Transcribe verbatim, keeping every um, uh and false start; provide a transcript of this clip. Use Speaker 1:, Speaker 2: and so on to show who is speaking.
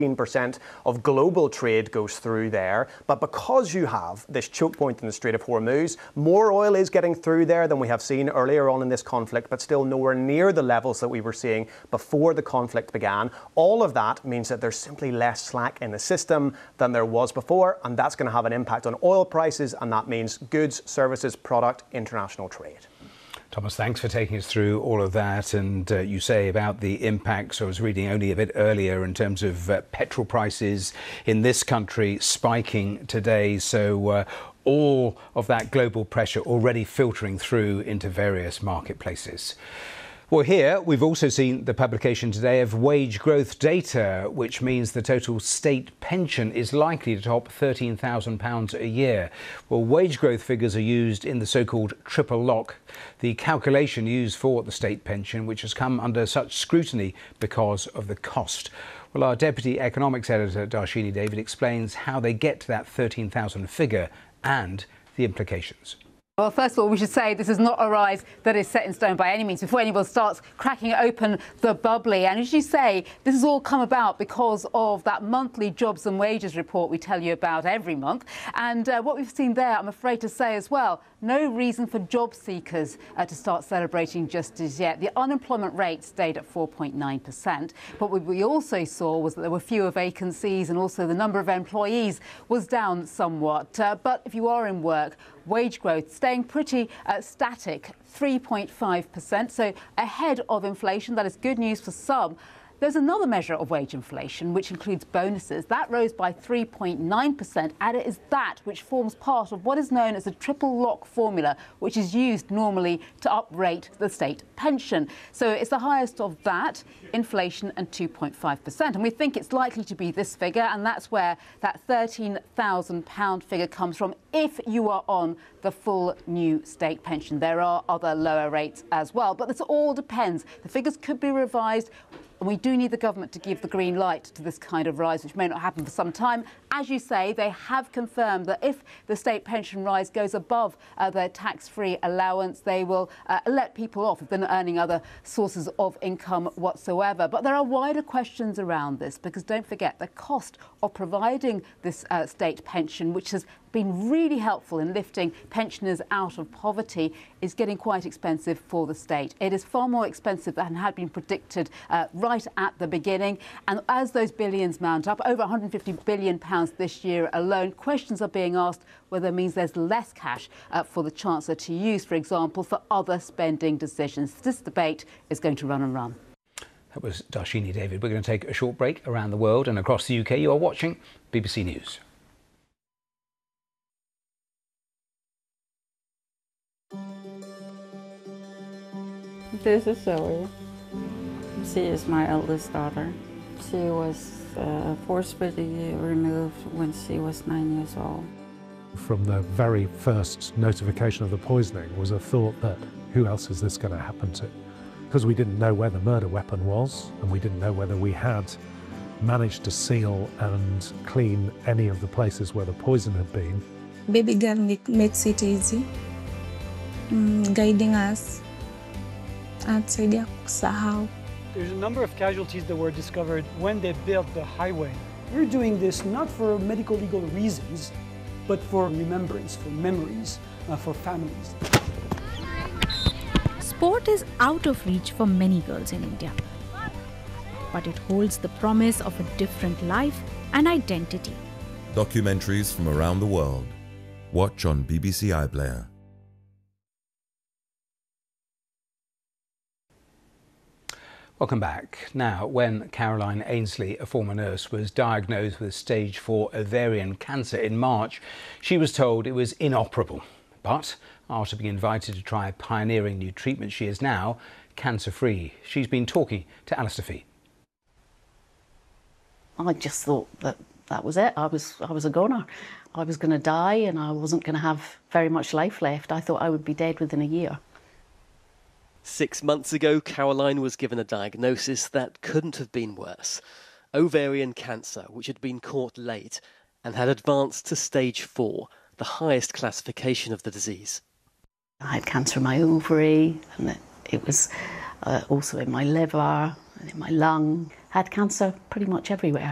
Speaker 1: percent of global trade goes through there, but because you have this choke point in the Strait of Hormuz, more oil is getting through there than we have seen earlier on in this conflict, but still nowhere near the levels that we were seeing before the conflict began. All of that means that there's simply less slack in the system than there was before, and that's going to have an impact on oil prices, and that means goods, services, product, international trade.
Speaker 2: Thomas, thanks for taking us through all of that. And uh, you say about the impacts, I was reading only a bit earlier in terms of uh, petrol prices in this country spiking today. So uh, all of that global pressure already filtering through into various marketplaces. Well, here we've also seen the publication today of wage growth data, which means the total state pension is likely to top thirteen thousand pounds a year. Well, wage growth figures are used in the so-called triple lock, the calculation used for the state pension, which has come under such scrutiny because of the cost. Well, our Deputy Economics Editor, Darshini David, explains how they get to that thirteen thousand figure and the implications.
Speaker 3: Well, first of all, we should say this is not a rise that is set in stone by any means before anyone starts cracking open the bubbly. And as you say, this has all come about because of that monthly jobs and wages report we tell you about every month. And uh, what we've seen there, I'm afraid to say as well, no reason for job seekers uh, to start celebrating just as yet. The unemployment rate stayed at four point nine percent. But what we also saw was that there were fewer vacancies and also the number of employees was down somewhat. Uh, but if you are in work, wage growth staying pretty uh, static, three point five percent, so ahead of inflation. That is good news for some. There's another measure of wage inflation, which includes bonuses. That rose by three point nine percent, and it is that which forms part of what is known as a triple lock formula, which is used normally to uprate the state pension. So it's the highest of that, inflation, and two point five percent. And we think it's likely to be this figure, and that's where that thirteen thousand pound figure comes from if you are on the full new state pension. There are other lower rates as well, but this all depends. The figures could be revised. And we do need the government to give the green light to this kind of rise, which may not happen for some time. As you say, they have confirmed that if the state pension rise goes above uh, their tax-free allowance, they will uh, let people off if they're not earning other sources of income whatsoever. But there are wider questions around this, because don't forget the cost of providing this uh, state pension, which has been really helpful in lifting pensioners out of poverty, is getting quite expensive for the state. It is far more expensive than had been predicted uh, right at the beginning. And as those billions mount up, over one hundred fifty billion pounds this year alone, questions are being asked whether it means there's less cash uh, for the Chancellor to use, for example, for other spending decisions. This debate is going to run and run.
Speaker 2: That was Darshini David. We're going to take a short break around the world and across the U K. You are watching B B C News.
Speaker 4: This is Zoe. She is my eldest daughter. She was uh, forcibly removed when she was nine years old.
Speaker 5: From the very first notification of the poisoning was a thought that who else is this going to happen to? Because we didn't know where the murder weapon was, and we didn't know whether we had managed to seal and clean any of the places where the poison had been.
Speaker 6: Baby girl makes it easy, mm, guiding us. There's
Speaker 7: a number of casualties that were discovered when they built the highway. We're doing this not for medical legal reasons, but for remembrance, for memories, uh, for families.
Speaker 8: Sport is out of reach for many girls in India, but it holds the promise of a different life and identity.
Speaker 9: Documentaries from around the world. Watch on B B C iPlayer.
Speaker 2: Welcome back. Now, when Caroline Ainsley, a former nurse, was diagnosed with stage four ovarian cancer in March, she was told it was inoperable. But after being invited to try a pioneering new treatment, she is now cancer-free. She's been talking to Alistair Fee.
Speaker 10: I just thought that that was it. I was, I was a goner. I was going to die and I wasn't going to have very much life left. I thought I would be dead within a year.
Speaker 11: Six months ago, Caroline was given a diagnosis that couldn't have been worse. Ovarian cancer, which had been caught late and had advanced to stage four, the highest classification of the disease.
Speaker 10: I had cancer in my ovary, and it, it was uh, also in my liver and in my lung. I had cancer pretty much everywhere.